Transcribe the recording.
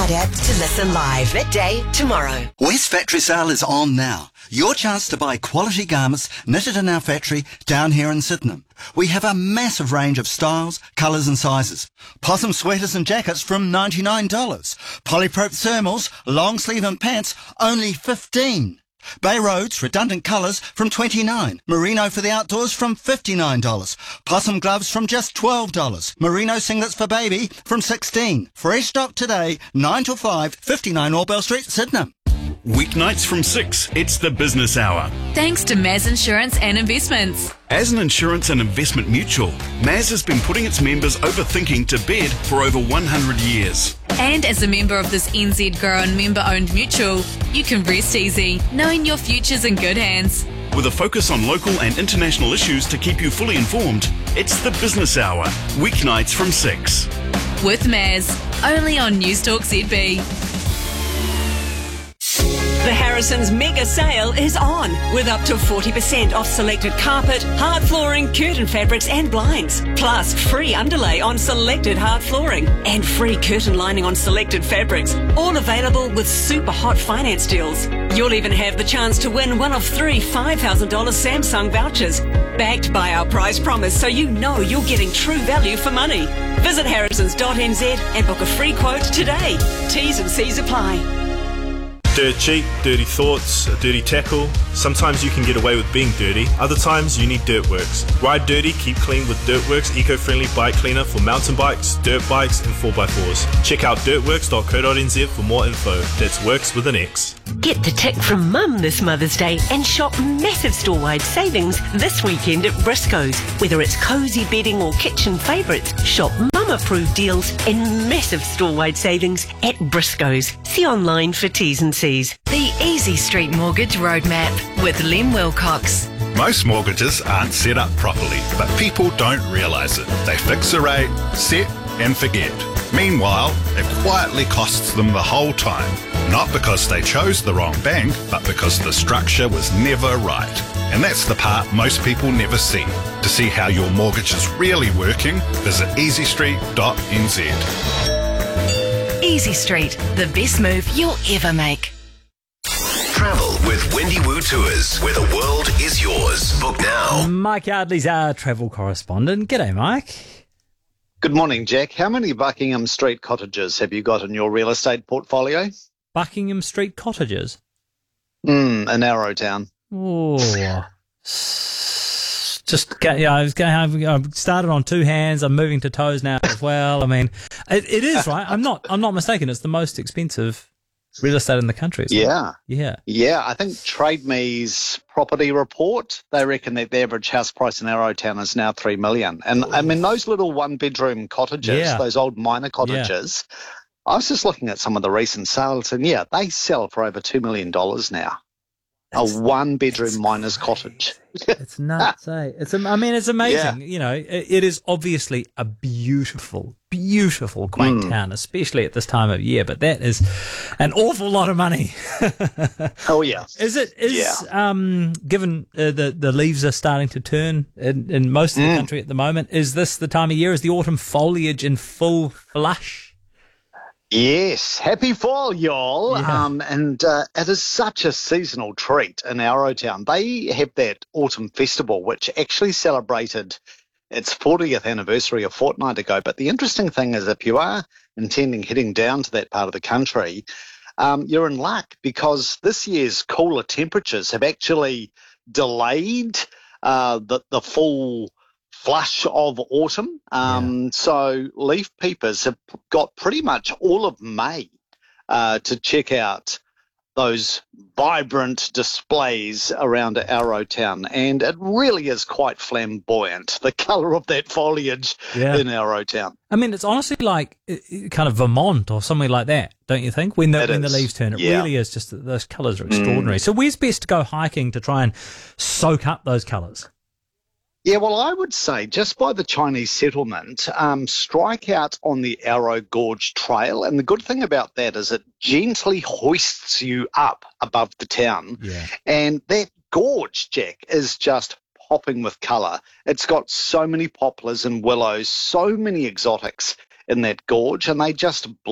app to listen live midday tomorrow. West Factory Sale is on now. Your chance to buy quality garments knitted in our factory down here in Sydenham. We have a massive range of styles, colours and sizes. Possum sweaters and jackets from $99. Polyprop thermals, long sleeve and pants, only $15. Bay Roads, redundant colours from $29. Merino for the outdoors from $59. Possum gloves from just $12. Merino singlets for baby from $16. Fresh stock today, 9 till 5, 59 Orbell Street, Sydenham. Weeknights from 6, it's the business hour. Thanks to Maz Insurance and Investments. As an insurance and investment mutual, Maz has been putting its members overthinking to bed for over 100 years. And as a member of this NZ Grown member-owned mutual, you can rest easy, knowing your future's in good hands. With a focus on local and international issues to keep you fully informed, it's the business hour. Weeknights from 6. With Maz, only on Newstalk ZB. The Harrison's mega sale is on, with up to 40% off selected carpet, hard flooring, curtain fabrics and blinds. Plus free underlay on selected hard flooring and free curtain lining on selected fabrics. All available with super hot finance deals. You'll even have the chance to win one of 3 $5,000 Samsung vouchers. Backed by our price promise, so you know you're getting true value for money. Visit harrisons.nz and book a free quote today. T's and C's apply. Dirt cheap, dirty thoughts, a dirty tackle. Sometimes you can get away with being dirty. Other times you need Dirtworks. Ride dirty, keep clean with Dirtworks eco-friendly bike cleaner for mountain bikes, dirt bikes and 4x4s. Check out dirtworks.co.nz for more info. That's works with an X. Get the tick from Mum this Mother's Day and shop massive store-wide savings this weekend at Briscoe's. Whether it's cosy bedding or kitchen favourites, shop Mum-approved deals and massive store-wide savings at Briscoe's. See online for T's and C's. The Easy Street Mortgage Roadmap with Lem Wilcox. Most mortgages aren't set up properly, but people don't realise it. They fix a rate, set and forget. Meanwhile, it quietly costs them the whole time. Not because they chose the wrong bank, but because the structure was never right. And that's the part most people never see. To see how your mortgage is really working, visit easystreet.nz. Easy Street, the best move you'll ever make. Travel with Wendy Woo Tours, where the world is yours. Book now. Mike Yardley's our travel correspondent. G'day, Mike. Good morning, Jack. How many Buckingham Street cottages have you got in your real estate portfolio? Buckingham Street cottages? In Arrowtown. Oh, I started on 2 hands. I'm moving to toes now as well. I mean, it is right. I'm not mistaken. It's the most expensive real estate in the country. Yeah. Yeah. Yeah. I think Trade Me's property report, they reckon that the average house price in Arrowtown is now $3 million. And I mean, those little 1-bedroom cottages, those old minor cottages, I was just looking at some of the recent sales and they sell for over $2 million now. That's a 1-bedroom miner's cottage. It's nuts, eh? It's amazing. Yeah. You know, it is obviously a beautiful, beautiful, quaint town, especially at this time of year. But that is an awful lot of money. Oh yeah. Given the leaves are starting to turn in most of the country at the moment, is this the time of year? Is the autumn foliage in full flush? Yes, happy fall, y'all. Yeah. And it is such a seasonal treat in Arrowtown. They have that autumn festival, which actually celebrated its 40th anniversary a fortnight ago. But the interesting thing is, if you are intending heading down to that part of the country, you're in luck, because this year's cooler temperatures have actually delayed the full flush of autumn. So leaf peepers have got pretty much all of May to check out those vibrant displays around Arrowtown, and it really is quite flamboyant, the colour of that foliage in Arrowtown. I mean, it's honestly like kind of Vermont or something like that, don't you think? When the leaves turn, it really is just that those colours are extraordinary. So where's best to go hiking to try and soak up those colours? Yeah, well, I would say just by the Chinese settlement, strike out on the Arrow Gorge Trail. And the good thing about that is it gently hoists you up above the town. Yeah. And that gorge, Jack, is just popping with colour. It's got so many poplars and willows, so many exotics in that gorge, and they just